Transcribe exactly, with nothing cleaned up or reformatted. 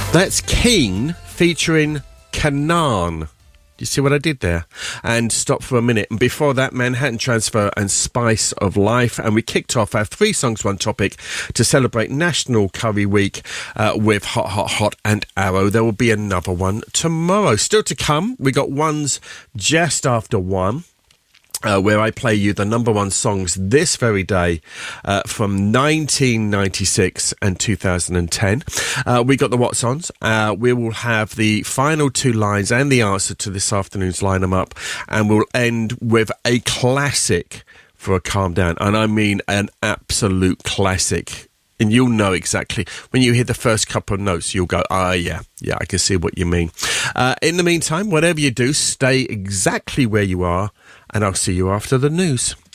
That's Keen featuring Kanan. You see what I did there? And stop for a minute. And before that, Manhattan Transfer and Spice of Life. And we kicked off our three songs, one topic to celebrate National Curry Week uh, with Hot, Hot, Hot and Arrow. There will be another one tomorrow. Still to come, we got ones just after one. Uh, where I play you the number one songs this very day uh, from nineteen ninety-six and two thousand ten. Uh, we got the What's Ons. Uh, we will have the final two lines and the answer to this afternoon's Line 'em Up. And we'll end with a classic for a calm down. And I mean an absolute classic. And you'll know exactly. When you hear the first couple of notes, you'll go, ah, yeah, yeah, I can see what you mean. Uh, in the meantime, whatever you do, stay exactly where you are. And I'll see you after the news.